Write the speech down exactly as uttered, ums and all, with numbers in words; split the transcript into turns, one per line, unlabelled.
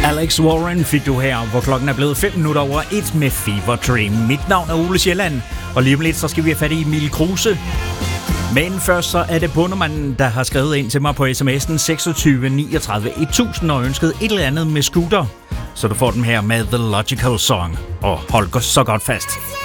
Alex Warren fik du her, hvor klokken er blevet fem minutter over et med Fever Dream. Mit navn er Ole Sjælland, og lige om lidt så skal vi have fat i Emil Kruse. Men først så er det Bundermanden, der har skrevet ind til mig på sms'en seksogtyve niogtredive tusind og ønsket et eller andet med Scooter. Så du får den her med The Logical Song. Og hold så godt fast.